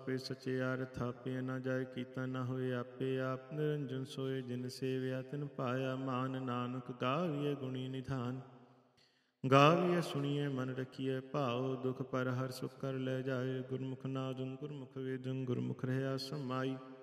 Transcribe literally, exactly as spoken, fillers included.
ਆਪੇ ਸਚਿਆਰ ਥਾਪੇ ਨਾ ਜਾਏ ਕੀਤਾ ਨਾ ਹੋਏ ਆਪੇ ਆਪ ਨਿਰੰਜਨ ਸੋਏ ਜਿਨ ਸੇਵਿਆ ਤਿਨ ਪਾਇਆ ਮਾਨ ਨਾਨਕ ਗਾਵੀਏ ਗੁਣੀ ਨਿਧਾਨ ਗਾਵੀਏ ਸੁਣੀਏ ਮਨ ਰਖੀਏ ਭਾਉ ਦੁਖ ਪਰ ਹਰ ਸੁਖ ਕਰ ਲੈ ਜਾਏ ਗੁਰਮੁਖ ਨਾਦੁਨ ਗੁਰਮੁਖ ਵੇਦੁਨ ਗੁਰਮੁਖ ਰਹਿਆ ਸਮਾਈ